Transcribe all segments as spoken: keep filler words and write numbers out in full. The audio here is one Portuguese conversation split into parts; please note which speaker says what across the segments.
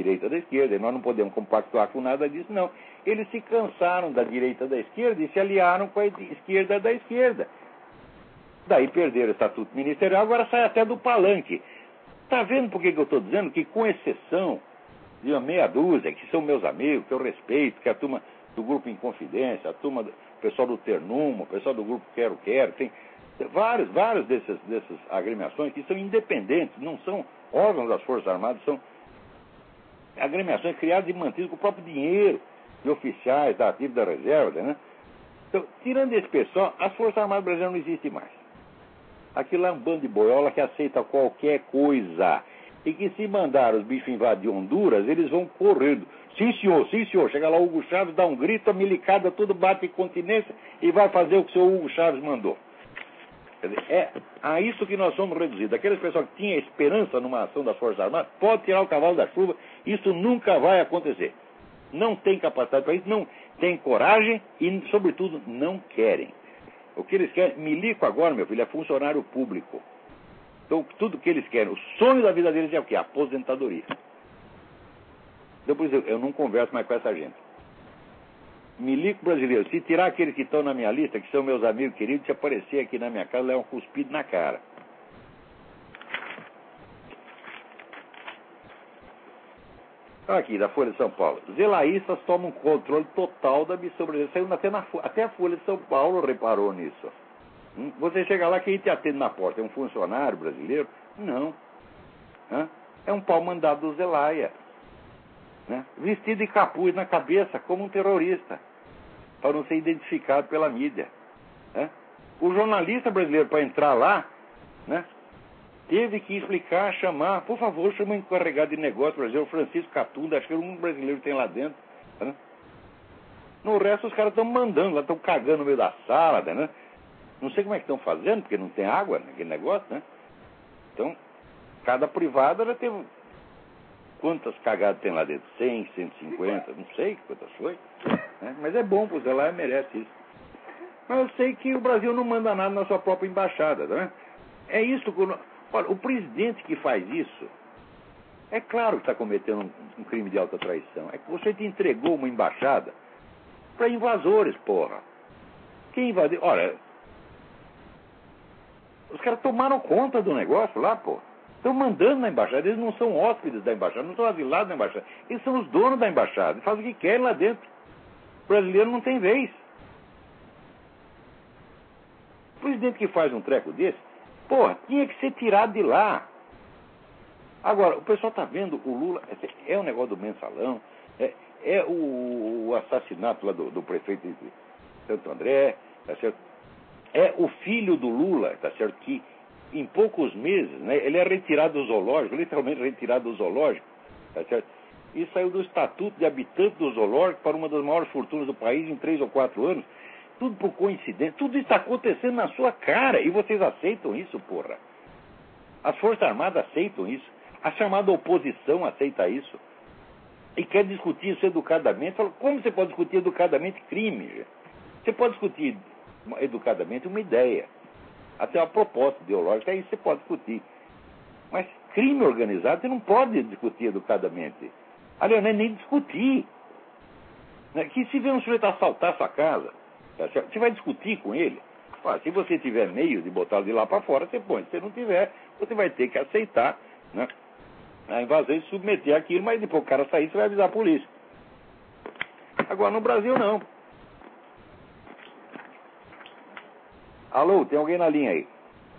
Speaker 1: direita da esquerda, e nós não podemos compactuar com nada disso, não. Eles se cansaram da direita da esquerda e se aliaram com a esquerda da esquerda. Daí perderam o estatuto ministerial, agora sai até do palanque. Está vendo por que que eu estou dizendo que, com exceção de uma meia dúzia, que são meus amigos, que eu respeito, que é a turma do Grupo Inconfidência, a turma do o pessoal do Ternuma, o pessoal do Grupo Quero Quero, tem vários, vários desses, dessas agremiações que são independentes, não são órgãos das Forças Armadas, são agremiações criadas e mantidas com o próprio dinheiro de oficiais, da ativa da reserva, né? Então, tirando esse pessoal, as Forças Armadas brasileiras não existem mais. Aquilo lá é um bando de boiola que aceita qualquer coisa. E que se mandar os bichos invadir Honduras, eles vão correndo. Sim, senhor, sim, senhor. Chega lá o Hugo Chávez, dá um grito, a milicada tudo bate em continência e vai fazer o que o seu Hugo Chávez mandou. Quer dizer, é a isso que nós somos reduzidos. Aqueles pessoal que tinha esperança numa ação das Forças Armadas, pode tirar o cavalo da chuva, isso nunca vai acontecer. Não tem capacidade para isso, não tem coragem e, sobretudo, não querem. O que eles querem, milico agora, meu filho, é funcionário público. Então, tudo que eles querem, o sonho da vida deles é o quê? Aposentadoria. Então, por isso, eu não converso mais com essa gente. Milico brasileiro, se tirar aqueles que estão na minha lista, que são meus amigos queridos, se aparecer aqui na minha casa, leva um cuspido na cara. Aqui, da Folha de São Paulo. Zelaístas tomam controle total da missão brasileira. Saiu até, na, até a Folha de São Paulo reparou nisso. Hum? Você chega lá, quem te atende na porta? É um funcionário brasileiro? Não. Hã? É um pau mandado do Zelaya. Né? Vestido de capuz na cabeça, como um terrorista, para não ser identificado pela mídia. Né? O jornalista brasileiro, para entrar lá, né, teve que explicar, chamar, por favor, chama o encarregado de negócio brasileiro, Francisco Catunda, acho que um brasileiro tem lá dentro. Né? No resto, os caras estão mandando, lá estão cagando no meio da sala, né? Não sei como é que estão fazendo, porque não tem água naquele negócio, né? Então, cada privada já teve... Quantas cagadas tem lá dentro? cem, cento e cinquenta, não sei quantas foi. Né? Mas é bom, pois ela merece isso. Mas eu sei que o Brasil não manda nada na sua própria embaixada, né? É isso que... Eu... Olha, o presidente que faz isso, é claro que está cometendo um, um crime de alta traição. É que você te entregou uma embaixada para invasores, porra. Quem invadiu? Olha, os caras tomaram conta do negócio lá, porra. Estão mandando na embaixada. Eles não são hóspedes da embaixada, não são asilados da embaixada. Eles são os donos da embaixada. Fazem o que querem lá dentro. O brasileiro não tem vez. O presidente que faz um treco desse, porra, tinha que ser tirado de lá. Agora, o pessoal está vendo o Lula, é o negócio do mensalão, é, é o, o assassinato lá do, do prefeito de Santo André, tá certo? É o filho do Lula, tá certo? Que em poucos meses, né, ele é retirado do zoológico, literalmente retirado do zoológico, tá certo? E saiu do estatuto de habitante do zoológico para uma das maiores fortunas do país em três ou quatro anos. Tudo por coincidência. Tudo está acontecendo na sua cara. E vocês aceitam isso, porra? As Forças Armadas aceitam isso. A chamada oposição aceita isso. E quer discutir isso educadamente. Fala, como você pode discutir educadamente crime? Você pode discutir educadamente uma ideia. Até uma proposta ideológica, aí você pode discutir. Mas crime organizado, você não pode discutir educadamente. Aliás, não é nem discutir. Que se vê um sujeito assaltar a sua casa, você vai discutir com ele. Se você tiver meio de botá-lo de lá para fora, você põe. Se você não tiver, você vai ter que aceitar, né, a invasão e submeter aquilo, mas depois o cara sair, você vai avisar a polícia. Agora, no Brasil, não. Alô, tem alguém na linha aí?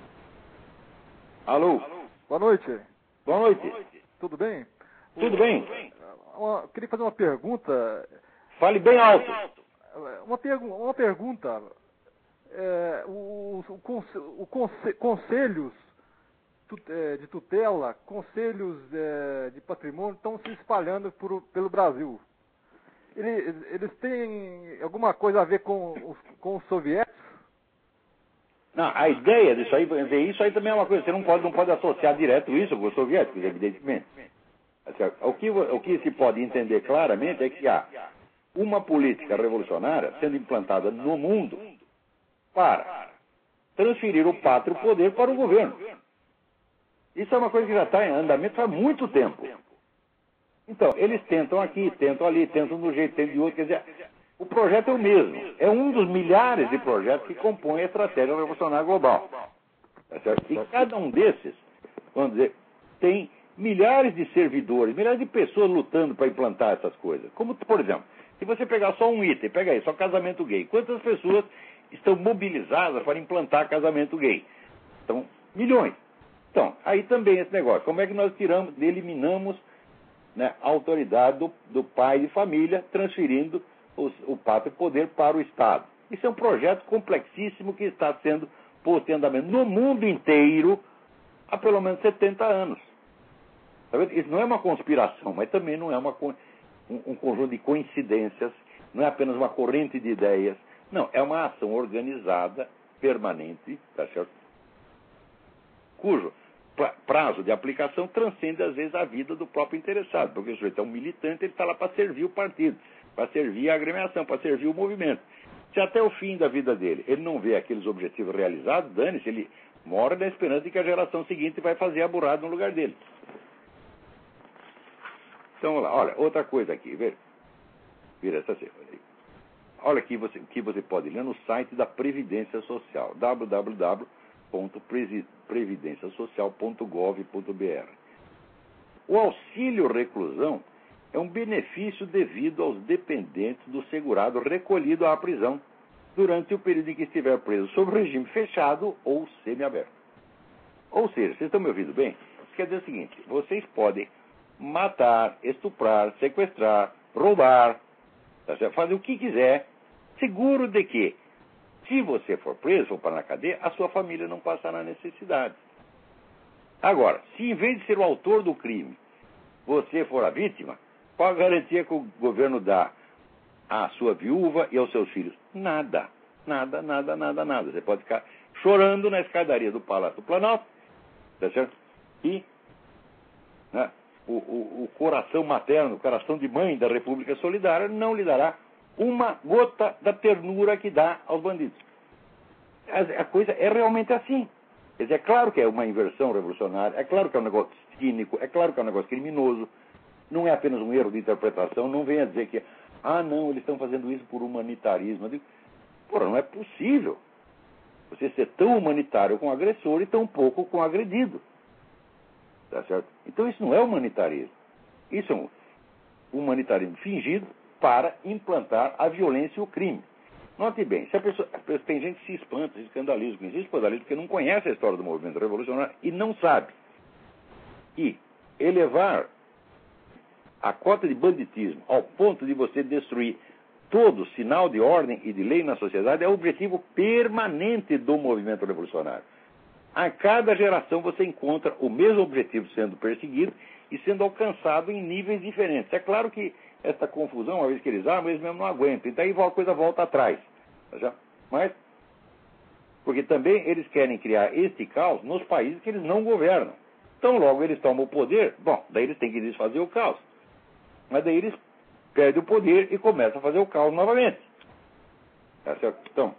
Speaker 1: Alô?
Speaker 2: Alô? Boa noite.
Speaker 1: Boa noite.
Speaker 2: Boa noite. Tudo bem?
Speaker 1: Tudo bem?
Speaker 2: Uma, queria fazer uma pergunta.
Speaker 1: Fale bem alto.
Speaker 2: Uma, pergu uma pergunta. É, o, o, conse o conse conselhos tut é, de tutela, conselhos é, de patrimônio estão se espalhando por, pelo Brasil. Eles, eles têm alguma coisa a ver com os, com os soviéticos?
Speaker 1: Não, a ideia disso aí, isso aí também é uma coisa, você não pode, não pode associar direto isso com os soviéticos, evidentemente. O que, o que se pode entender claramente é que há uma política revolucionária sendo implantada no mundo para transferir o pátrio poder para o governo. Isso é uma coisa que já está em andamento há muito tempo. Então, eles tentam aqui, tentam ali, tentam de um jeito, tentam de outro. Quer dizer, o projeto é o mesmo. É um dos milhares de projetos que compõem a estratégia revolucionária global. Tá certo? E cada um desses, vamos dizer, tem milhares de servidores, milhares de pessoas lutando para implantar essas coisas. Como, por exemplo, se você pegar só um item, pega aí, só casamento gay. Quantas pessoas estão mobilizadas para implantar casamento gay? Então, milhões. Então, aí também esse negócio. Como é que nós tiramos, eliminamos, né, a autoridade do, do pai de família, transferindo os, o pátrio poder para o Estado? Isso é um projeto complexíssimo que está sendo posto em andamento no mundo inteiro há pelo menos setenta anos. Tá vendo? Isso não é uma conspiração, mas também não é uma, um, um conjunto de coincidências, não é apenas uma corrente de ideias. Não, é uma ação organizada, permanente, tá certo? Cujo prazo de aplicação transcende, às vezes, a vida do próprio interessado, porque o sujeito é um militante, ele está lá para servir o partido, para servir a agremiação, para servir o movimento. Se até o fim da vida dele ele não vê aqueles objetivos realizados, dane-se, ele mora na esperança de que a geração seguinte vai fazer a burrada no lugar dele. Então, olha, olha outra coisa aqui, vê? Vira essa cifra aí. Olha aqui você, o que você pode ler no site da Previdência Social, w w w ponto previdência social ponto gov ponto b r. O auxílio reclusão é um benefício devido aos dependentes do segurado recolhido à prisão durante o período em que estiver preso sob regime fechado ou semiaberto. Ou seja, vocês estão me ouvindo bem? Isso quer dizer o seguinte: vocês podem matar, estuprar, sequestrar, roubar, tá certo? Fazer o que quiser, seguro de que, se você for preso ou para na cadeia, a sua família não passará necessidade. Agora, se em vez de ser o autor do crime, você for a vítima, qual a garantia que o governo dá à sua viúva e aos seus filhos? Nada. Nada, nada, nada, nada. Você pode ficar chorando na escadaria do Palácio do Planalto, tá certo? E, né, o, o, o coração materno, o coração de mãe da República Solidária não lhe dará uma gota da ternura que dá aos bandidos. A, a coisa é realmente assim. Quer dizer, é claro que é uma inversão revolucionária, é claro que é um negócio cínico, é claro que é um negócio criminoso, não é apenas um erro de interpretação, não venha dizer que, ah, não, eles estão fazendo isso por humanitarismo. Eu digo, porra, não é possível você ser tão humanitário com o agressor e tão pouco com o agredido. Tá certo? Então isso não é humanitarismo. Isso é um humanitarismo fingido para implantar a violência e o crime. Note bem, se a pessoa, tem gente que se espanta, se escandaliza com isso, se escandaliza porque não conhece a história do movimento revolucionário e não sabe. E elevar a cota de banditismo ao ponto de você destruir todo sinal de ordem e de lei na sociedade é o objetivo permanente do movimento revolucionário. A cada geração você encontra o mesmo objetivo sendo perseguido e sendo alcançado em níveis diferentes. É claro que essa confusão, uma vez que eles armam, eles mesmo não aguentam. Então aí a coisa volta atrás. Tá? Mas, porque também eles querem criar este caos nos países que eles não governam. Então logo eles tomam o poder, bom, daí eles têm que desfazer o caos. Mas daí eles perdem o poder e começam a fazer o caos novamente. Tá certo? Então,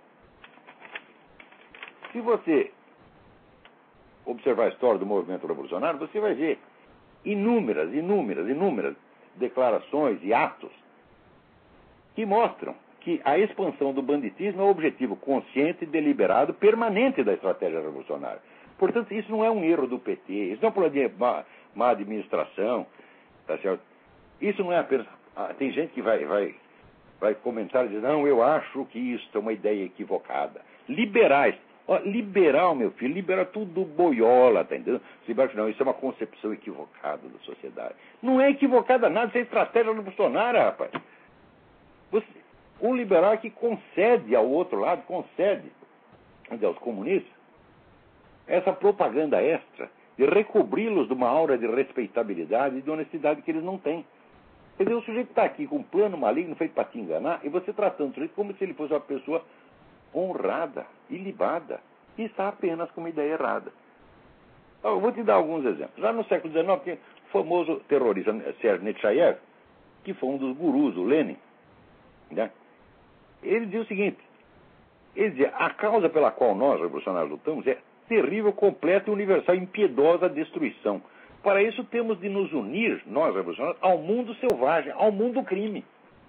Speaker 1: se você observar a história do movimento revolucionário, você vai ver inúmeras, inúmeras, inúmeras declarações e atos que mostram que a expansão do banditismo é um objetivo consciente, deliberado, permanente da estratégia revolucionária. Portanto, isso não é um erro do P T, isso não é um problema de má, má administração, tá certo? Isso não é apenas... Ah, tem gente que vai, vai, vai comentar e dizer, não, eu acho que isso é uma ideia equivocada. Liberais. Ó, liberal, meu filho, libera tudo boiola, tá entendendo? Não, isso é uma concepção equivocada da sociedade. Não é equivocada nada, isso é estratégia revolucionária, rapaz. Você, um liberal que concede ao outro lado, concede aos comunistas, essa propaganda extra de recobri-los de uma aura de respeitabilidade e de honestidade que eles não têm. Quer dizer, o sujeito está aqui com um plano maligno feito para te enganar e você tratando o sujeito como se ele fosse uma pessoa honrada, ilibada, e está apenas com uma ideia errada. Eu vou te dar alguns exemplos. Já no século dezenove, tinha o famoso terrorista Sergei Nechayev, que foi um dos gurus, o Lenin. Né? Ele diz o seguinte, ele dizia, a causa pela qual nós, revolucionários, lutamos é terrível, completa e universal, impiedosa destruição. para isso temos de nos unir, nós revolucionários, ao mundo selvagem, ao mundo do crime.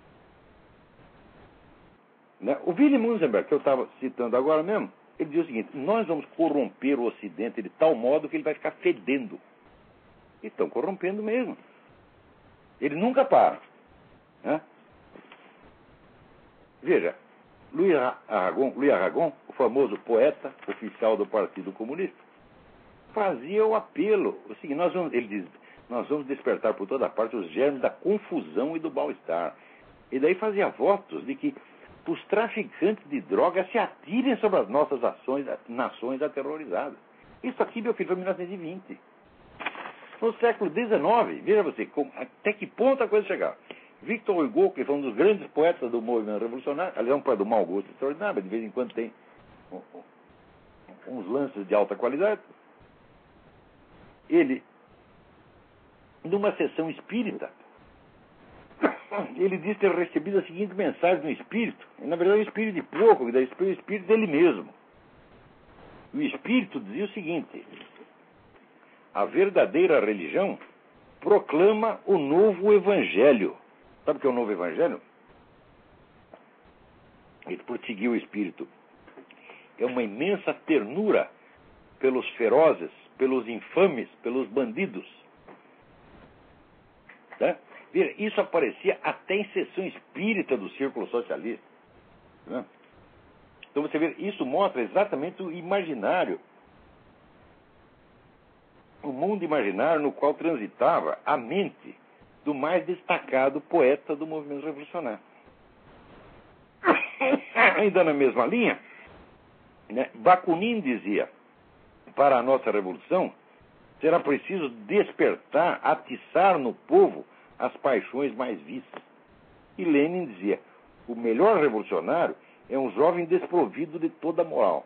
Speaker 1: Né? O Willy Munzenberg, que eu estava citando agora mesmo, ele diz o seguinte: nós vamos corromper o Ocidente de tal modo que ele vai ficar fedendo. E estão corrompendo mesmo. Ele nunca para. Né? Veja, Louis Aragon, Louis Aragon, o famoso poeta oficial do Partido Comunista, fazia o apelo. O seguinte, nós vamos, ele diz, nós vamos despertar por toda parte os germes da confusão e do mal-estar. E daí fazia votos de que os traficantes de drogas se atirem sobre as nossas ações, nações aterrorizadas. Isso aqui, meu filho, foi em mil novecentos e vinte. No século dezenove, veja você, com, até que ponto a coisa chegava. Victor Hugo, que foi um dos grandes poetas do movimento revolucionário, aliás, é um poeta do mau gosto extraordinário, mas de vez em quando tem um, um, uns lances de alta qualidade. Ele, numa sessão espírita, ele disse ter recebido a seguinte mensagem do espírito, e, na verdade, é um espírito de pouco, que daí foi o espírito dele mesmo. O espírito dizia o seguinte: a verdadeira religião proclama o novo evangelho. Sabe o que é o novo evangelho? Ele prosseguiu o espírito. É uma imensa ternura pelos ferozes, pelos infames, pelos bandidos. Tá? Isso aparecia até em sessão espírita do Círculo Socialista. Né? Então você vê, isso mostra exatamente o imaginário, o mundo imaginário no qual transitava a mente do mais destacado poeta do movimento revolucionário. Ainda na mesma linha, né, Bakunin dizia: para a nossa revolução será preciso despertar, atiçar no povo as paixões mais vis. E Lenin dizia: o melhor revolucionário é um jovem desprovido de toda moral.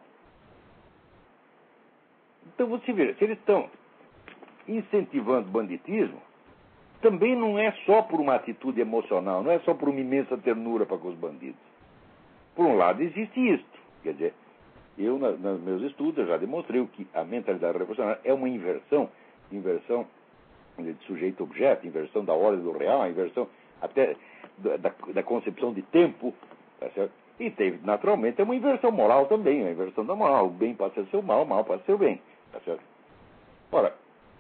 Speaker 1: Então você vê, se eles estão incentivando o banditismo, também não é só por uma atitude emocional, não é só por uma imensa ternura para com os bandidos. Por um lado existe isto, quer dizer, eu na, nos meus estudos eu já demonstrei que a mentalidade revolucionária é uma inversão, inversão de sujeito-objeto, inversão da ordem do real, inversão até da, da, da concepção de tempo, tá certo? E tem, naturalmente, é uma inversão moral também, uma inversão da moral. O bem pode ser o mal, o mal pode ser o bem, tá certo? Ora,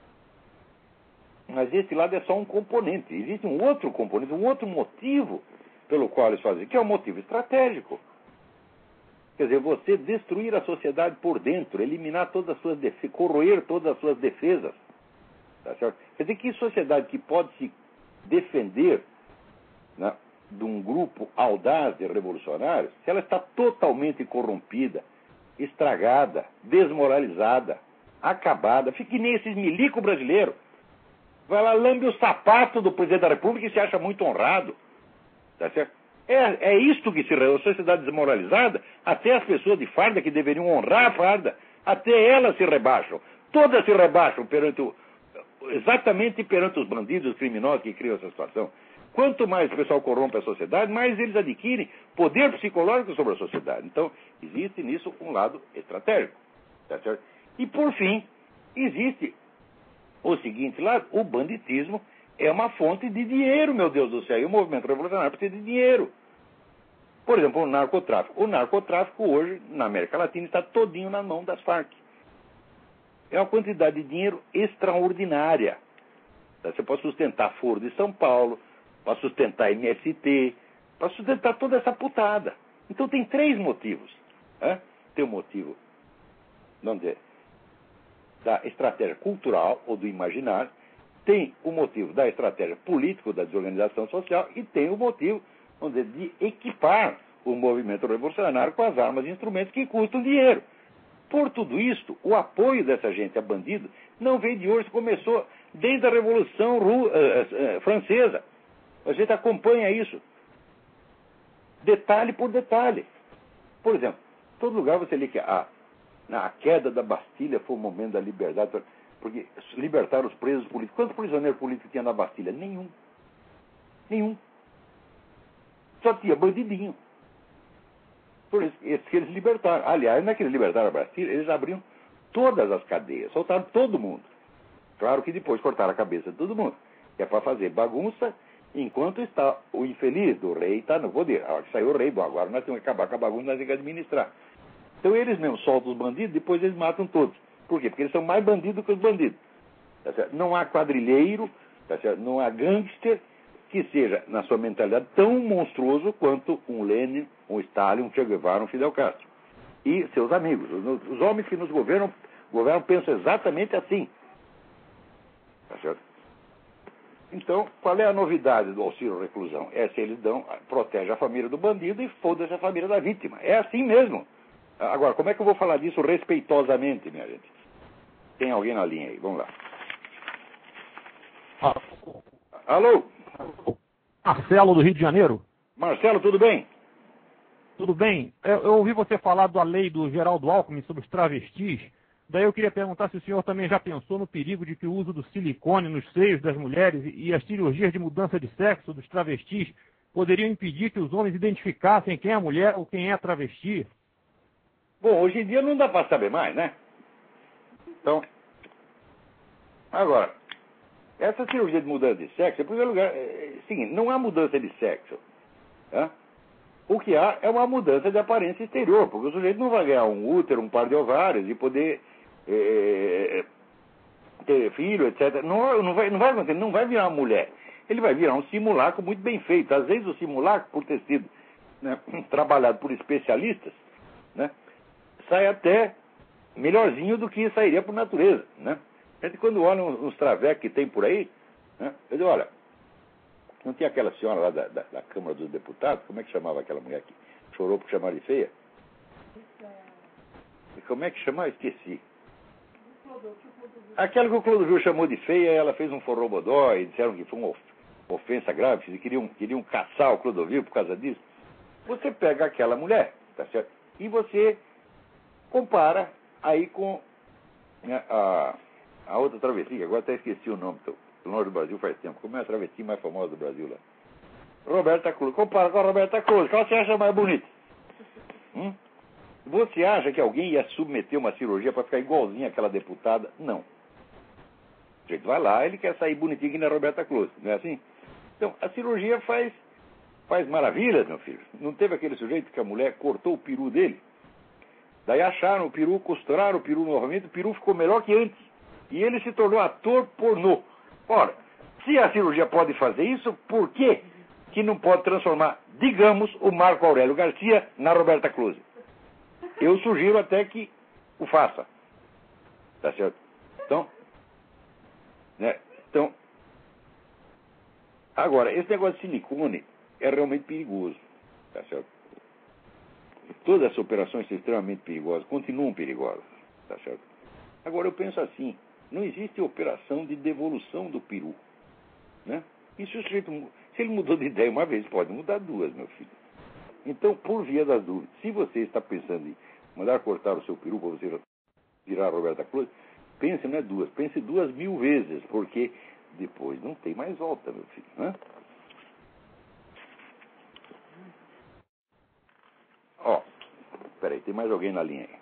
Speaker 1: mas esse lado é só um componente. Existe um outro componente, um outro motivo pelo qual eles fazem, que é um motivo estratégico. Quer dizer, você destruir a sociedade por dentro, eliminar todas as suas defesas, corroer todas as suas defesas. Tá certo? Quer dizer, que sociedade que pode se defender, né, de um grupo audaz de revolucionários, se ela está totalmente corrompida, estragada, desmoralizada, acabada, fica que nem esses milico brasileiros. Vai lá, lambe o sapato do presidente da República e se acha muito honrado. Tá certo? É, é isto que se a sociedade desmoralizada, até as pessoas de farda que deveriam honrar a farda, até elas se rebaixam. Todas se rebaixam perante o, exatamente perante os bandidos, os criminosos que criam essa situação. Quanto mais o pessoal corrompe a sociedade, mais eles adquirem poder psicológico sobre a sociedade. Então, existe nisso um lado estratégico. Tá certo? E, por fim, existe o seguinte lado: o banditismo é uma fonte de dinheiro, meu Deus do céu. E o movimento revolucionário precisa de dinheiro. Por exemplo, o narcotráfico. O narcotráfico hoje, na América Latina, está todinho na mão das Farc. É uma quantidade de dinheiro extraordinária. Você pode sustentar Foro de São Paulo, para sustentar M S T, para sustentar toda essa putada. Então tem três motivos. Né? Tem o motivo, não dizer, da estratégia cultural ou do imaginário, tem o motivo da estratégia política, da desorganização social, e tem o motivo, vamos dizer, de equipar o movimento revolucionário com as armas e instrumentos que custam dinheiro. Por tudo isto, o apoio dessa gente a bandido não veio de hoje, começou desde a Revolução Ru- uh, uh, uh, Francesa. A gente acompanha isso, detalhe por detalhe. Por exemplo, em todo lugar você lê que a, a queda da Bastilha foi o momento da liberdade, porque libertaram os presos políticos. Quantos prisioneiros políticos tinha na Bastilha? Nenhum. Nenhum. Só tinha bandidinho. Por isso, esses que eles libertaram. Aliás, não é que eles libertaram a Bastilha, eles abriram todas as cadeias, soltaram todo mundo. Claro que depois cortaram a cabeça de todo mundo, que é para fazer bagunça, enquanto está o infeliz do rei está no poder. A hora que saiu o rei, bom, agora nós temos que acabar com a bagunça, nós temos que administrar. Então eles mesmos soltam os bandidos, depois eles matam todos. Por quê? Porque eles são mais bandidos que os bandidos. Tá certo? Não há quadrilheiro, tá certo? Não há gangster que seja, na sua mentalidade, tão monstruoso quanto um Lenin, um Stalin, um Che Guevara, um Fidel Castro. E seus amigos. Os, os homens que nos governam, governam pensam exatamente assim. Tá certo? Então, qual é a novidade do auxílio reclusão? É se eles dão, protege a família do bandido e foda-se a família da vítima. É assim mesmo. Agora, como é que eu vou falar disso respeitosamente, minha gente? Tem alguém na linha aí? Vamos lá. Alô?
Speaker 3: Marcelo, do Rio de Janeiro.
Speaker 1: Marcelo, tudo bem?
Speaker 3: Tudo bem. Eu, eu ouvi você falar da lei do Geraldo Alckmin sobre os travestis. Daí eu queria perguntar se o senhor também já pensou no perigo de que o uso do silicone nos seios das mulheres e as cirurgias de mudança de sexo dos travestis poderiam impedir que os homens identificassem quem é mulher ou quem é travesti.
Speaker 1: Bom, hoje em dia não dá para saber mais, né? Então, agora, essa cirurgia de mudança de sexo, em primeiro lugar, é o seguinte, não há mudança de sexo. Tá? O que há é uma mudança de aparência exterior, porque o sujeito não vai ganhar um útero, um par de ovários e poder é, ter filho, etcétera. Não, não, vai, não vai acontecer, não vai virar uma mulher. Ele vai virar um simulacro muito bem feito. Às vezes o simulacro, por ter sido né, trabalhado por especialistas, né, sai até melhorzinho do que sairia por natureza, né? A gente, quando olha uns travecos que tem por aí, né, eu digo, olha, não tinha aquela senhora lá da, da, da Câmara dos Deputados, como é que chamava aquela mulher que chorou por chamar de feia? E como é que chamava? Esqueci. Aquela que o Clodovil chamou de feia, ela fez um forrobodó e disseram que foi uma ofensa grave, que queriam, queriam caçar o Clodovil por causa disso. Você pega aquela mulher, tá certo? E você compara aí com né, a, a outra travesti, que agora até esqueci o nome, tô longe do Brasil faz tempo. Como é a travesti mais famosa do Brasil lá? Roberta Cruz. Compara com a Roberta Cruz. Qual você acha mais bonita? Hum? Você acha que alguém ia submeter uma cirurgia para ficar igualzinha àquela deputada? Não. O jeito vai lá, ele quer sair bonitinho que na Roberta Cruz. Não é assim? Então, a cirurgia faz, faz maravilhas, meu filho. Não teve aquele sujeito que a mulher cortou o peru dele? Daí acharam o peru, costuraram o peru novamente, o peru ficou melhor que antes. E ele se tornou ator pornô. Ora, se a cirurgia pode fazer isso, por que que não pode transformar, digamos, o Marco Aurélio Garcia na Roberta Cruz? Eu sugiro até que o faça. Tá certo? Então, né? Então, agora, esse negócio de silicone é realmente perigoso. Tá certo? Todas as operações são extremamente perigosas, continuam perigosas. Tá certo? Agora, eu penso assim, não existe operação de devolução do peru. Né? E se o sujeito, se ele mudou de ideia uma vez, pode mudar duas, meu filho. Então, por via das dúvidas, se você está pensando em mandar cortar o seu peru para você virar a Roberta Cruz, pense não é duas, pense duas mil vezes, porque depois não tem mais volta, meu filho. Né? Ó, peraí, tem mais alguém na linha aí.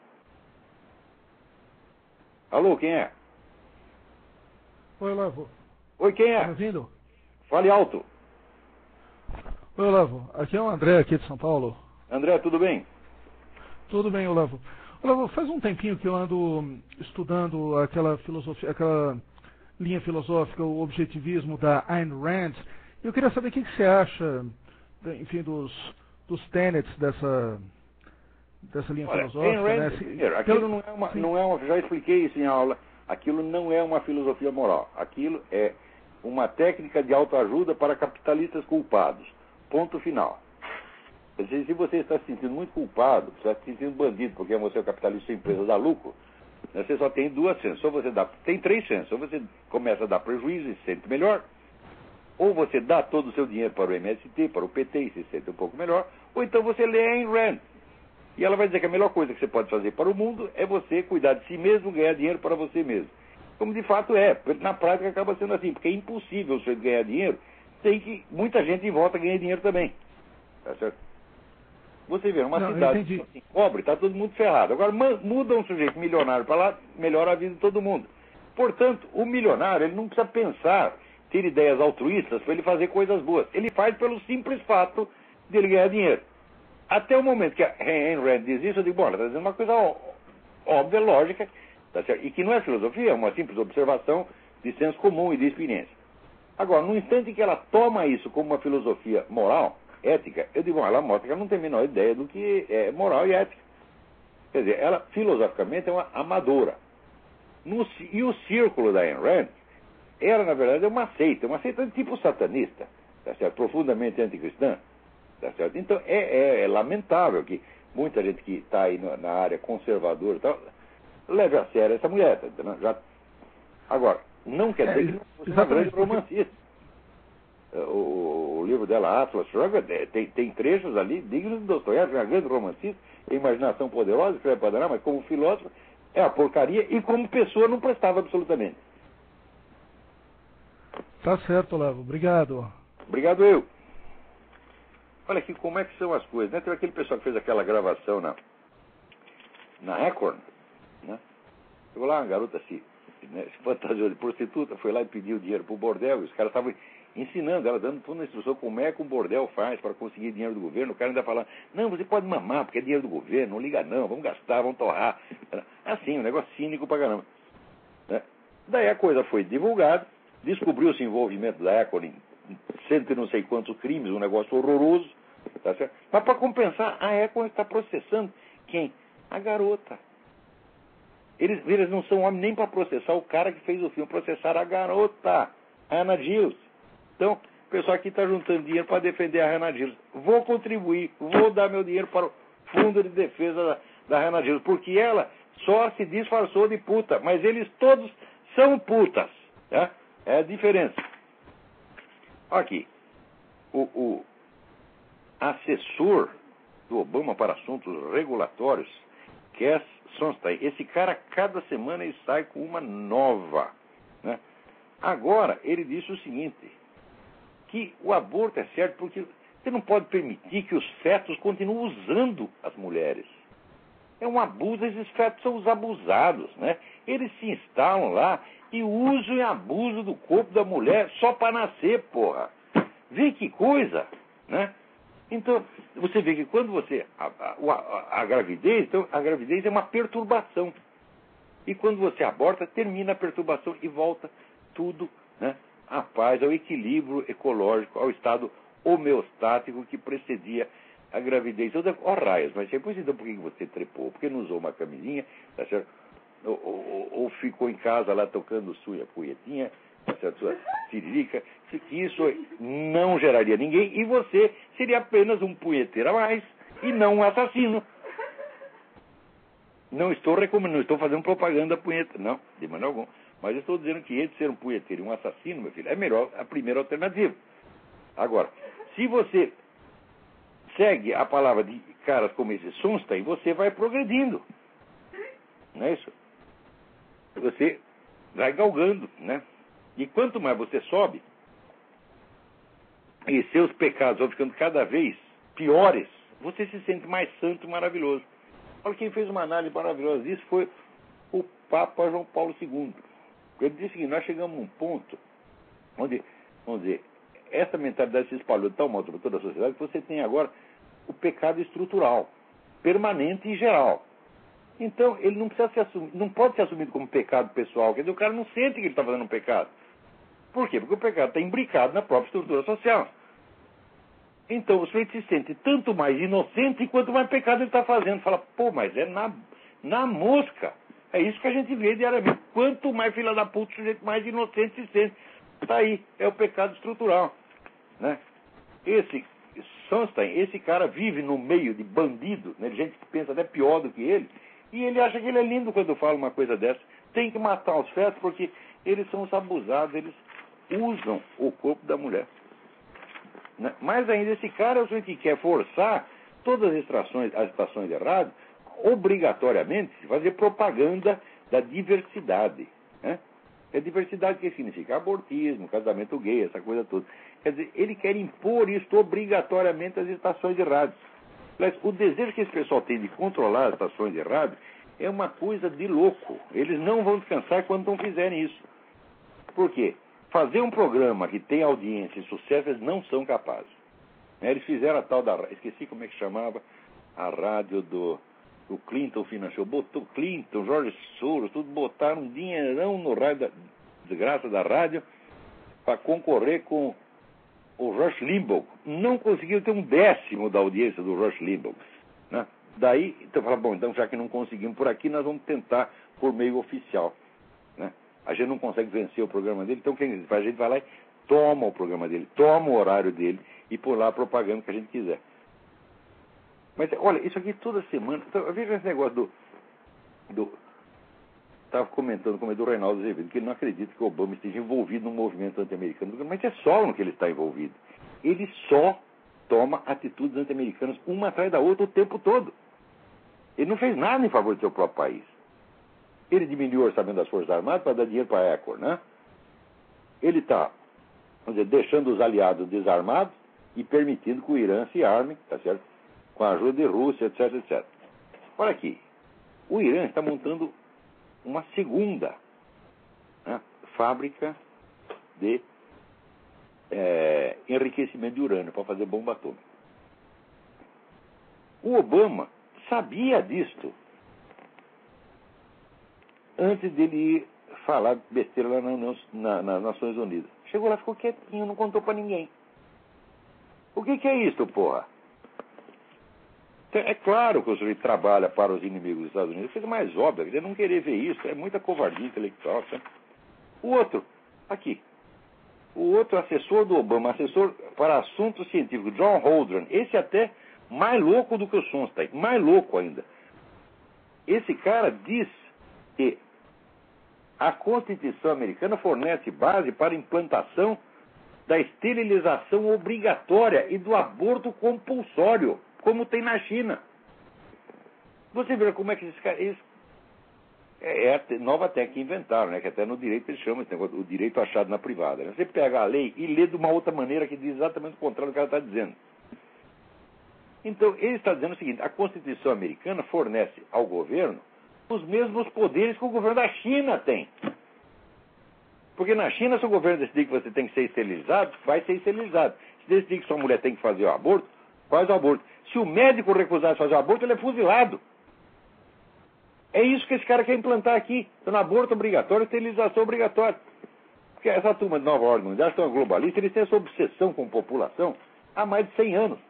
Speaker 1: Alô, quem é?
Speaker 4: Oi, Olavo.
Speaker 1: Oi, quem é?
Speaker 4: Tá me ouvindo?
Speaker 1: Fale alto.
Speaker 4: Oi, Olavo. Aqui é o André, aqui de São Paulo.
Speaker 1: André, tudo bem?
Speaker 4: Tudo bem, Olavo. Olavo, faz um tempinho que eu ando estudando aquela filosofia, aquela linha filosófica, o objetivismo da Ayn Rand. E eu queria saber o que você acha, enfim, dos, dos tenets dessa, dessa linha
Speaker 1: Olha,
Speaker 4: filosófica.
Speaker 1: Ayn Rand,
Speaker 4: né?
Speaker 1: primeiro, aquilo não é uma, não é uma, já expliquei isso em aula, aquilo não é uma filosofia moral. Aquilo é uma técnica de autoajuda para capitalistas culpados. Ponto final. Quer dizer, se você está se sentindo muito culpado, está se sentindo bandido, porque você é o capitalista, sua empresa dá lucro, né, você só tem duas chances. Ou você dá, tem três chances. Ou você começa a dar prejuízo e se sente melhor, ou você dá todo o seu dinheiro para o M S T, para o P T e se sente um pouco melhor, ou então você lê a Ayn Rand. E ela vai dizer que a melhor coisa que você pode fazer para o mundo é você cuidar de si mesmo, ganhar dinheiro para você mesmo. Como de fato é, na prática acaba sendo assim, porque é impossível você ganhar dinheiro, tem que muita gente em volta ganhar dinheiro também. Tá certo? Você vê, uma
Speaker 4: Não,
Speaker 1: cidade assim, pobre, está todo mundo ferrado. Agora muda um sujeito milionário para lá, melhora a vida de todo mundo. Portanto, o milionário ele não precisa pensar, ter ideias altruístas para ele fazer coisas boas. Ele faz pelo simples fato de ele ganhar dinheiro. Até o momento que a Ayn Rand diz isso, eu digo, bom, ela está dizendo uma coisa ó, óbvia, lógica, tá certo? E que não é filosofia, é uma simples observação de senso comum e de experiência. Agora, no instante que ela toma isso como uma filosofia moral, ética, eu digo, bom, ela mostra que ela não tem a menor ideia do que é moral e ética. Quer dizer, ela filosoficamente é uma amadora. No, e o círculo da Ayn Rand era, na verdade, uma seita, uma seita de tipo satanista, tá certo? Profundamente anticristã. Tá certo? Então, é, é, é lamentável que muita gente que está aí na, na área conservadora e tal, leve a sério essa mulher. Tá entendendo? Já... Agora, não quer dizer é, que não fosse uma grande romancista. O, o livro dela, Atlas Shrugged, tem, tem trechos ali dignos de Dostoiévski, uma grande romancista, imaginação poderosa, escreve para dar, mas como filósofo é a porcaria e como pessoa não prestava absolutamente.
Speaker 4: Tá certo, Olavo. Obrigado.
Speaker 1: Obrigado eu. Olha aqui como é que são as coisas, né? Teve aquele pessoal que fez aquela gravação na, na Acorn, né? Chegou lá, uma garota se, né, se fantasiou de prostituta, foi lá e pediu dinheiro pro bordel, e os caras estavam ensinando ela, dando toda a instrução como é que um bordel faz para conseguir dinheiro do governo. O cara ainda falando, não, você pode mamar, porque é dinheiro do governo, não liga não, vamos gastar, vamos torrar. Assim, um negócio cínico pra caramba. Né? Daí a coisa foi divulgada, descobriu-se o envolvimento da Acorn em cento e não sei quantos crimes, um negócio horroroso. Tá certo? Mas para compensar, a Acorn está processando quem? A garota. Eles, eles não são homens nem para processar o cara que fez o filme, processar a garota, a Hannah Giles. Então, o pessoal aqui está juntando dinheiro para defender a Hannah Giles. Vou contribuir, vou dar meu dinheiro para o fundo de defesa da, da Hannah Giles, porque ela só se disfarçou de puta, mas eles todos são putas. Tá? É a diferença. Aqui, o, o assessor do Obama para assuntos regulatórios, Cass Sunstein, esse cara, cada semana ele sai com uma nova. Né? Agora, ele disse o seguinte, que o aborto é certo porque você não pode permitir que os fetos continuem usando as mulheres. É um abuso, esses fetos são os abusados, né? Eles se instalam lá e usam e abusam do corpo da mulher só para nascer, porra. Vê que coisa, né? Então, você vê que quando você... A, a, a, a gravidez, então, a gravidez é uma perturbação. E quando você aborta, termina a perturbação e volta tudo, né, à paz, ao equilíbrio ecológico, ao estado homeostático que precedia a gravidez. Ó, oh, raios, mas depois então por que você trepou? Por que não usou uma camisinha? Tá certo? Ou, ou, ou ficou em casa lá tocando sua punhetinha, tá certo? Sua tiririca, que isso não geraria ninguém e você seria apenas um punheteiro a mais e não um assassino. Não estou recomendando, não estou fazendo propaganda punheta, não, de maneira alguma. Mas eu estou dizendo que entre ser um punheteiro e um assassino, meu filho, é melhor a primeira alternativa. Agora, se você segue a palavra de caras como esse Sunstein, você vai progredindo. Não é isso? Você vai galgando, né? E quanto mais você sobe, e seus pecados vão ficando cada vez piores, você se sente mais santo e maravilhoso. Olha, quem fez uma análise maravilhosa disso foi o Papa João Paulo segundo. Ele disse que nós chegamos a um ponto onde, vamos dizer, essa mentalidade se espalhou de tal modo para toda a sociedade que você tem agora o pecado estrutural, permanente e geral. Então, ele não precisa ser assumido, não pode ser assumido como pecado pessoal, quer dizer, o cara não sente que ele está fazendo um pecado. Por quê? Porque o pecado está imbricado na própria estrutura social. Então, o sujeito se sente tanto mais inocente quanto mais pecado ele está fazendo. Fala, pô, mas é na, na mosca. É isso que a gente vê diariamente. Quanto mais filha da puta, o sujeito mais inocente se sente. Está aí, é o pecado estrutural. Né? Esse Sunstein, esse cara vive no meio de bandido, né? Gente que pensa até pior do que ele, e ele acha que ele é lindo quando fala uma coisa dessa. Tem que matar os fetos porque eles são os abusados, eles usam o corpo da mulher. Né? Mas ainda esse cara é o sujeito que quer forçar todas as estações, as estações de rádio, obrigatoriamente fazer propaganda da diversidade. Né? É diversidade que significa abortismo, casamento gay, essa coisa toda. Quer dizer, ele quer impor isso obrigatoriamente às estações de rádio. Mas o desejo que esse pessoal tem de controlar as estações de rádio É uma coisa de louco. Eles não vão descansar quando não fizerem isso. Por quê? Fazer um programa que tem audiência e sucesso, eles não são capazes. Eles fizeram a tal da... Esqueci como é que chamava a rádio do, do Clinton Financial. Botou Clinton, George Soros, tudo botaram um dinheirão no rádio, da, desgraça da rádio, para concorrer com o Rush Limbaugh. Não conseguiu ter um décimo da audiência do Rush Limbaugh. Né? Daí, então fala, bom, então já que não conseguimos por aqui, nós vamos tentar por meio oficial. Né? A gente não consegue vencer o programa dele, então quem faz? A gente vai lá e toma o programa dele, toma o horário dele e por lá a propaganda que a gente quiser. Mas olha, isso aqui toda semana, então, veja esse negócio do... do estava comentando com o do Reinaldo Azevedo, que ele não acredita que o Obama esteja envolvido num movimento anti-americano, mas é só no que ele está envolvido. Ele só toma atitudes anti-americanas uma atrás da outra o tempo todo. Ele não fez nada em favor do seu próprio país. Ele diminuiu o orçamento das Forças Armadas para dar dinheiro para a Ecor, né? Ele está, vamos dizer, deixando os aliados desarmados e permitindo que o Irã se arme, tá certo? Com a ajuda de Rússia, etc, etcétera. Olha aqui, o Irã está montando uma segunda, né, fábrica de é, enriquecimento de urânio para fazer bomba atômica. O Obama sabia disto antes dele ir falar besteira lá na, na, nas Nações Unidas. Chegou lá, ficou quietinho, não contou para ninguém. O que, que é isso, porra? É claro que o sujeito trabalha para os inimigos dos Estados Unidos. É coisa mais óbvia, ele não querer ver isso, é muita covardia intelectual. Sabe? O outro, aqui, o outro assessor do Obama, assessor para assuntos científicos, John Holdren, esse até mais louco do que o Sunstein, mais louco ainda. Esse cara diz que a Constituição americana fornece base para a implantação da esterilização obrigatória e do aborto compulsório, como tem na China. Você vê como é que esses caras... É, é a nova técnica que inventaram, né? Que até no direito eles chamam esse negócio, o direito achado na privada. Né? Você pega a lei e lê de uma outra maneira que diz exatamente o contrário do que ela está dizendo. Então, ele está dizendo o seguinte, a Constituição americana fornece ao governo os mesmos poderes que o governo da China tem. Porque na China, se o governo decidir que você tem que ser esterilizado, vai ser esterilizado. Se decidir que sua mulher tem que fazer o aborto, faz o aborto. Se o médico recusar de fazer o aborto, ele é fuzilado. É isso que esse cara quer implantar aqui. Então, aborto obrigatório, esterilização obrigatória. Porque essa turma de Nova Ordem Mundial, são globalistas, eles têm essa obsessão com população há mais de cem anos.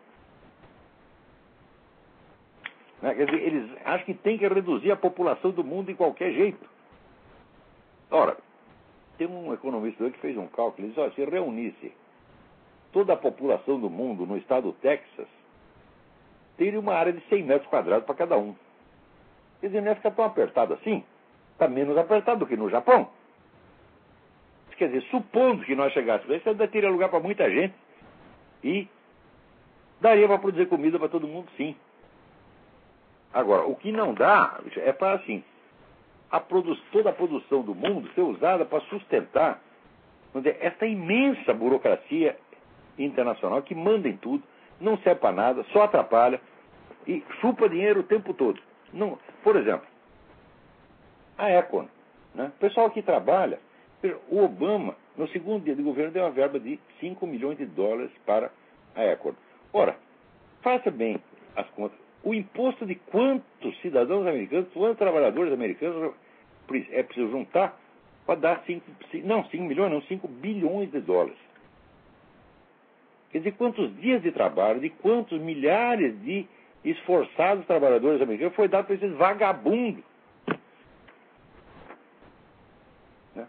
Speaker 1: Né? Quer dizer, eles acham que tem que reduzir a população do mundo de qualquer jeito. Ora, tem um economista que fez um cálculo, ele diz, ó, se reunisse toda a população do mundo no estado do Texas, teria uma área de cem metros quadrados para cada um. Quer dizer, não ia ficar tão apertado assim. Está menos apertado do que no Japão. Quer dizer, supondo que nós chegássemos, isso ainda teria lugar para muita gente e daria para produzir comida para todo mundo, sim. Agora, o que não dá é para, assim, a produ- toda a produção do mundo ser usada para sustentar, vamos dizer, essa imensa burocracia internacional que manda em tudo, não serve para nada, só atrapalha e chupa dinheiro o tempo todo. Não, por exemplo, a Econ, né? O pessoal que trabalha, o Obama, no segundo dia de governo, deu uma verba de cinco milhões de dólares para a Econ. Ora, faça bem as contas. O imposto de quantos cidadãos americanos, quantos trabalhadores americanos é preciso juntar para dar cinco, não, cinco milhões, não, cinco bilhões de dólares. Quer dizer, quantos dias de trabalho, de quantos milhares de esforçados trabalhadores americanos foi dado para esses vagabundos. Né?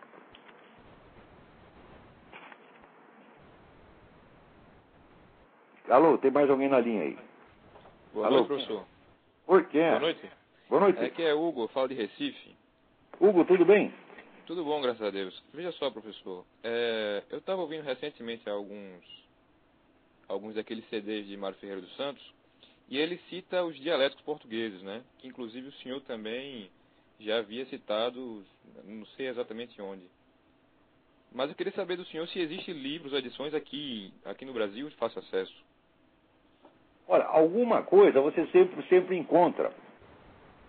Speaker 1: Alô, tem mais alguém na linha aí?
Speaker 5: Boa
Speaker 1: Alô?
Speaker 5: noite, professor.
Speaker 1: Oi, quem é?
Speaker 5: Boa noite.
Speaker 1: Boa noite.
Speaker 5: Aqui é Hugo, eu falo de Recife.
Speaker 1: Hugo, tudo bem?
Speaker 5: Tudo bom, graças a Deus. Veja só, professor. É, eu estava ouvindo recentemente alguns, alguns daqueles C Ds de Mário Ferreira dos Santos, e ele cita os dialetos portugueses, né? Que inclusive o senhor também já havia citado, não sei exatamente onde. Mas eu queria saber do senhor se existem livros, edições aqui, aqui no Brasil de fácil acesso.
Speaker 1: Olha, alguma coisa você sempre, sempre encontra.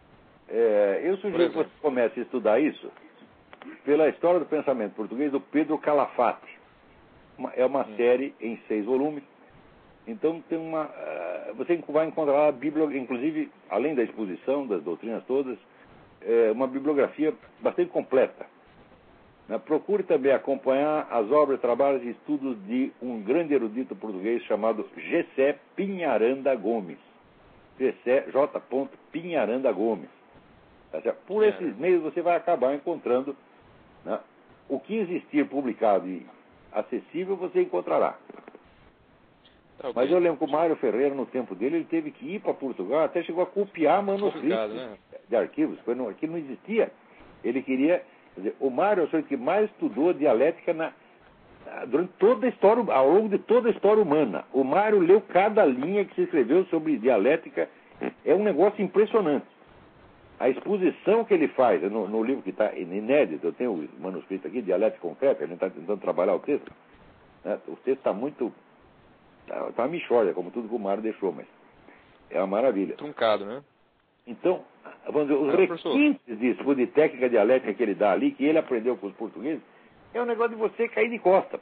Speaker 1: É, eu sugiro que você comece a estudar isso pela história do pensamento português do Pedro Calafate. Uma, é uma hum. série em seis volumes. Então tem uma, uh, você vai encontrar a Bíblia, inclusive, além da exposição das doutrinas todas, é uma bibliografia bastante completa. Né? Procure também acompanhar as obras, trabalhos e estudos de um grande erudito português chamado Gessé Pinharanda Gomes. Gessé J. Pinharanda Gomes. Tá certo? Por é. esses meios você vai acabar encontrando, né, o que existir publicado e acessível você encontrará. Tá, okay. Mas eu lembro que o Mário Ferreira, no tempo dele, ele teve que ir para Portugal, até chegou a copiar manuscritos, né, de arquivos, porque não, aquilo não existia. Ele queria... Quer dizer, o Mário é o sujeito que mais estudou dialética na, durante toda a história, ao longo de toda a história humana. O Mário leu cada linha que se escreveu sobre dialética. É um negócio impressionante. A exposição que ele faz no, no livro que está inédito, eu tenho o manuscrito aqui, Dialética Concreta, a gente está tentando trabalhar o texto. Né? O texto está muito... Está tá uma mixória, como tudo que o Mário deixou, mas é uma maravilha.
Speaker 5: Truncado, né?
Speaker 1: Então, vamos dizer, os requintes disso, de técnica dialética que ele dá ali, que ele aprendeu com os portugueses, é um negócio de você cair de costa.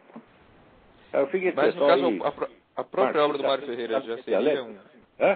Speaker 1: Eu fiquei
Speaker 5: mas, no caso, aí, a, a própria obra do Mário Ferreira já seria um...
Speaker 1: Hã?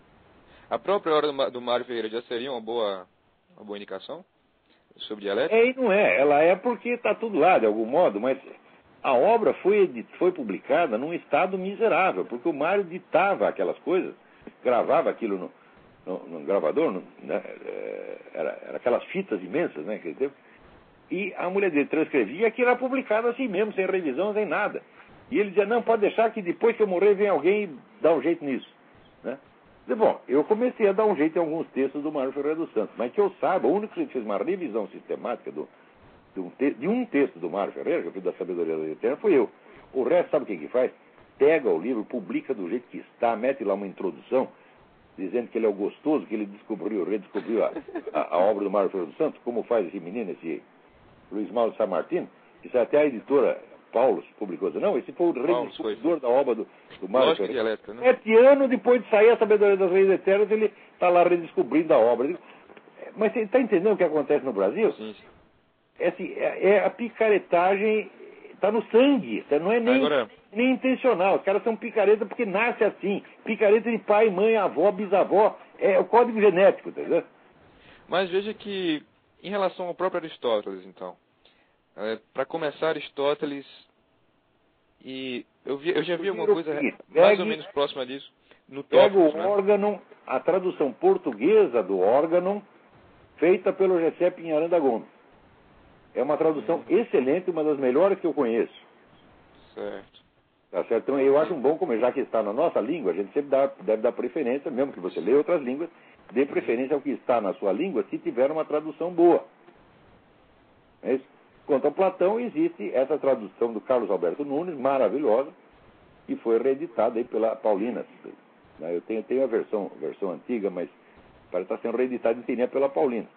Speaker 5: A própria obra do Mário Ferreira já seria uma boa, uma boa indicação sobre dialética?
Speaker 1: É e não é. Ela é porque está tudo lá, de algum modo, mas a obra foi, foi publicada num estado miserável, porque o Mário ditava aquelas coisas, gravava aquilo no, no, no gravador, no, né, era, era aquelas fitas imensas, né, que ele teve, e a mulher dele transcrevia e aquilo era publicado assim mesmo, sem revisão, sem nada. E ele dizia, não, pode deixar que depois que eu morrer vem alguém e dá um jeito nisso, né? Bom, eu comecei a dar um jeito em alguns textos do Mário Ferreira dos Santos, mas que eu saiba, o único que fez uma revisão sistemática do, de, um te, de um texto do Mário Ferreira, que eu fiz da Sabedoria da Eterna, fui eu. O resto, sabe o que que faz? Pega o livro, publica do jeito que está, mete lá uma introdução, dizendo que ele é o gostoso, que ele descobriu, redescobriu a, a, a obra do Mário Ferreira dos Santos, como faz esse menino, esse Luiz Mauro de San Martín, que até a editora Paulus publicou. Não, esse foi o redescobridor da obra do, do Mário Ferreira.
Speaker 5: Né?
Speaker 1: Sete anos depois de sair a Sabedoria das Leis Eternas, ele está lá redescobrindo a obra. Mas você está entendendo o que acontece no Brasil?
Speaker 5: Sim, sim.
Speaker 1: É, assim, é, é a picaretagem, está no sangue, não é nem, Agora... nem intencional. Os caras são picareta porque nasce assim. Picareta de pai, mãe, avó, bisavó. É o código genético, entendeu?
Speaker 5: Mas veja que, em relação ao próprio Aristóteles, então, é, para começar, Aristóteles, e eu, vi, eu já vi alguma coisa mais pegue, ou menos próxima disso no tópico.
Speaker 1: Pega o né? órgão, a tradução portuguesa do órgão, feita pelo Gessé Pinharanda Gomes. É uma tradução hum. excelente, uma das melhores que eu conheço.
Speaker 5: Certo.
Speaker 1: Tá certo? Então eu acho um bom, como já que está na nossa língua, a gente sempre dá, deve dar preferência, mesmo que você leia outras línguas, dê preferência ao que está na sua língua, se tiver uma tradução boa. É isso? Quanto ao Platão, existe essa tradução do Carlos Alberto Nunes, maravilhosa, que foi reeditada aí pela Paulina. Eu tenho, tenho a versão, versão antiga, mas parece estar sendo reeditada inteirinha pela Paulina.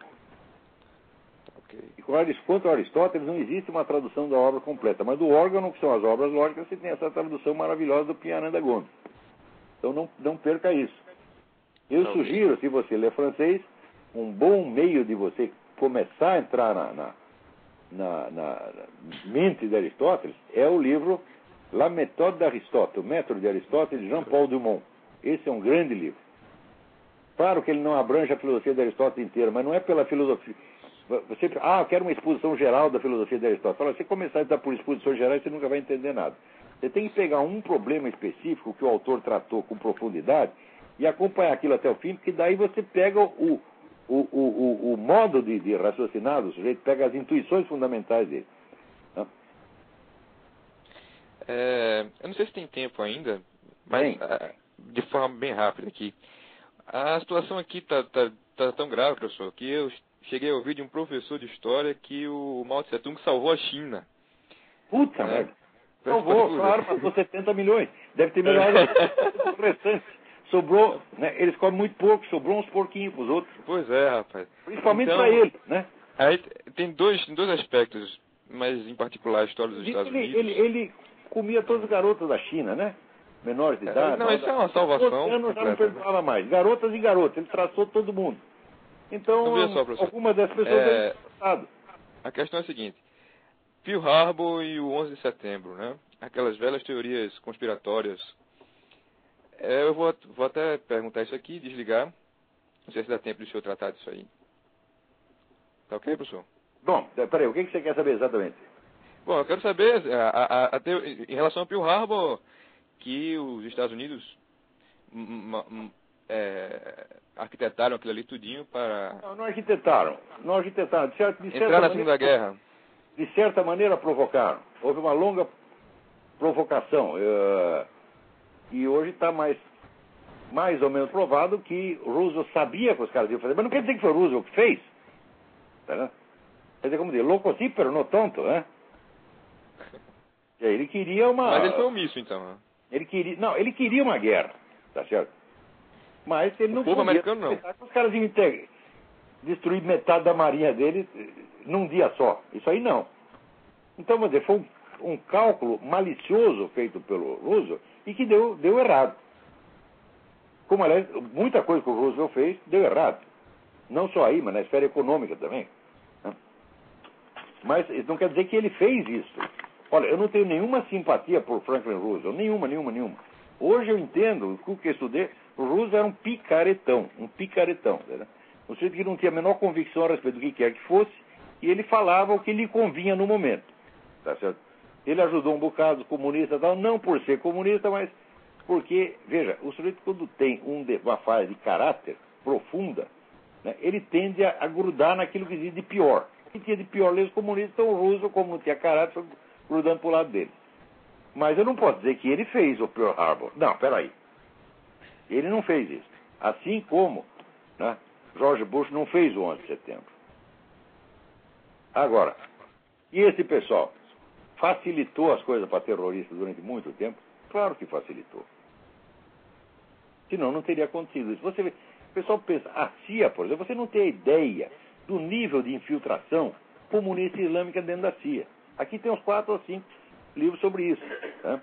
Speaker 1: Okay. E quanto ao Aristóteles, não existe uma tradução da obra completa, mas do órgão, que são as obras lógicas, você tem essa tradução maravilhosa do Pinharanda Gomes. Então não, não perca isso. Eu okay. sugiro, se você lê francês, um bom meio de você começar a entrar na... na Na, na, na mente de Aristóteles é o livro La Méthode d'Aristote, o método de Aristóteles, de Jean-Paul Dumont. Esse é um grande livro. Claro que ele não abrange a filosofia de Aristóteles inteira, mas não é pela filosofia. Você, ah, eu quero uma exposição geral da filosofia de Aristóteles. Fala, se você começar a dar por exposições gerais, você nunca vai entender nada. Você tem que pegar um problema específico que o autor tratou com profundidade e acompanhar aquilo até o fim, porque daí você pega o O, o, o, o modo de, de raciocinar do sujeito, pega as intuições fundamentais dele. Tá?
Speaker 5: É, eu não sei se tem tempo ainda, mas a, de forma bem rápida aqui. A situação aqui está tá, tá tão grave, professor, que eu cheguei a ouvir de um professor de história que o Mao Tse Tung salvou a China.
Speaker 1: Puta, né? Merda. Salvou, claro, passou setenta milhões. Deve ter melhorado o restante. Sobrou, né? Eles comem muito pouco, sobrou uns porquinhos para os outros.
Speaker 5: Pois é, rapaz.
Speaker 1: Principalmente
Speaker 5: então,
Speaker 1: para ele, né?
Speaker 5: Aí tem dois, dois aspectos, mas em particular a história dos Estados
Speaker 1: ele,
Speaker 5: Unidos.
Speaker 1: Ele, ele comia todas as garotas da China, né? Menores de idade.
Speaker 5: Não, isso é uma salvação.
Speaker 1: Anos já não perdoava mais. Garotas e garotas, ele traçou todo mundo. Então,
Speaker 5: então só,
Speaker 1: algumas dessas pessoas
Speaker 5: é...
Speaker 1: têm passado.
Speaker 5: A questão é a seguinte. Pearl Harbor e o onze de setembro, né? Aquelas velhas teorias conspiratórias. É, eu vou, vou até perguntar isso aqui, desligar. Não sei se dá tempo de o senhor tratar disso aí. Tá ok, professor?
Speaker 1: Bom, peraí, o que você quer saber exatamente?
Speaker 5: Bom, eu quero saber, a, a, a, em relação a Pearl Harbor, que os Estados Unidos m, m, é, arquitetaram aquilo ali tudinho para...
Speaker 1: Não, não arquitetaram. Não arquitetaram. De certa, de certa
Speaker 5: entrar na
Speaker 1: maneira,
Speaker 5: Segunda Guerra.
Speaker 1: De certa maneira provocaram. Houve uma longa provocação. Uh, e hoje está mais, mais ou menos provado que o Roosevelt sabia que os caras iam fazer. Mas não quer dizer que foi o Roosevelt que fez. Tá? Quer dizer, como dizer, louco sim, pero não tonto, né? Ele queria uma...
Speaker 5: Mas ele foi omisso, então, né?
Speaker 1: Ele queria... Não, ele queria uma guerra, tá certo? Mas ele não
Speaker 5: o povo
Speaker 1: podia...
Speaker 5: americano não.
Speaker 1: Os caras iam ter... destruir metade da marinha dele num dia só. Isso aí não. Então, vamos dizer, foi um, um cálculo malicioso feito pelo Roosevelt e que deu, deu errado. Como, aliás, muita coisa que o Roosevelt fez deu errado. Não só aí, mas na esfera econômica também. Mas isso não quer dizer que ele fez isso. Olha, eu não tenho nenhuma simpatia por Franklin Roosevelt. Nenhuma, nenhuma, nenhuma. Hoje eu entendo, o que eu estudei, o Roosevelt era um picaretão. Um picaretão. Né? Um sujeito que não tinha a menor convicção a respeito do que quer que fosse, e ele falava o que lhe convinha no momento. Tá certo? Ele ajudou um bocado os comunistas, tal, não por ser comunista, mas porque, veja, o sujeito quando tem um de, uma falha de caráter profunda, né, ele tende a, a grudar naquilo que existe de pior. O que tinha de pior ali os comunistas, então o Roosevelt, como não tinha caráter, foi grudando para o lado dele. Mas eu não posso dizer que ele fez o Pearl Harbor. Não, peraí. Ele não fez isso. Assim como, né, George Bush não fez o onze de setembro. Agora, e esse pessoal facilitou as coisas para terroristas durante muito tempo? Claro que facilitou. Senão não teria acontecido isso. Você vê, o pessoal pensa, a C I A, por exemplo, você não tem ideia do nível de infiltração comunista e islâmica dentro da C I A. Aqui tem uns quatro ou cinco livros sobre isso. Tá?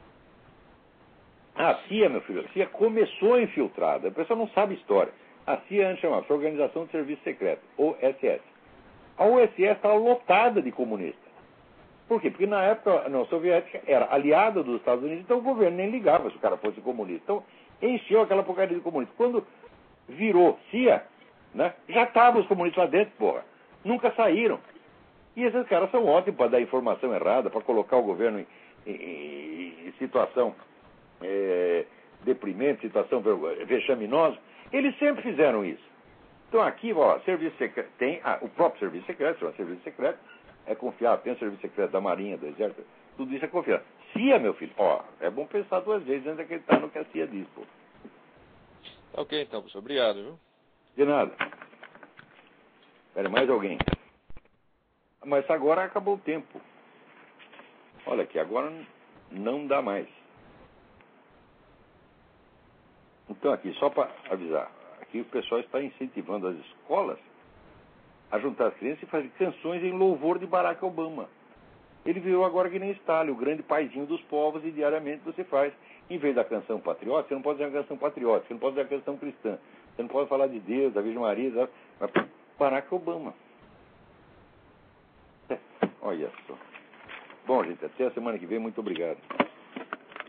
Speaker 1: A C I A, meu filho, a C I A começou infiltrada. O pessoal não sabe história. A C I A antes chamava Organização de Serviço Secreto, O S S. A O S S estava lotada de comunistas. Por quê? Porque na época a União Soviética era aliada dos Estados Unidos, então o governo nem ligava se o cara fosse comunista. Então encheu aquela porcaria de comunistas. Quando virou C I A, né, já estavam os comunistas lá dentro, porra. Nunca saíram. E esses caras são ótimos para dar informação errada, para colocar o governo em, em, em situação é, deprimente, situação vexaminosa. Eles sempre fizeram isso. Então aqui, ó, serviço secreto, tem ah, o próprio serviço secreto, chama serviço secreto, é confiável, tem o serviço secreto da Marinha, do Exército, tudo isso é confiável. C I A, meu filho, ó, é bom pensar duas vezes antes de acreditar no que a C I A diz, pô.
Speaker 5: Tá ok então, professor. Obrigado, viu?
Speaker 1: De nada. Espera, mais alguém? Mas agora acabou o tempo. Olha aqui, agora não dá mais. Então aqui, só para avisar, aqui o pessoal está incentivando as escolas a juntar as crianças e fazer canções em louvor de Barack Obama. Ele virou agora que nem Stalin, o grande paizinho dos povos, e diariamente você faz. Em vez da canção patriótica, você não pode fazer uma canção patriótica, você não pode fazer uma canção cristã, você não pode falar de Deus, da Virgem Maria, da... Barack Obama. Olha só. Bom, gente, até a semana que vem, muito obrigado.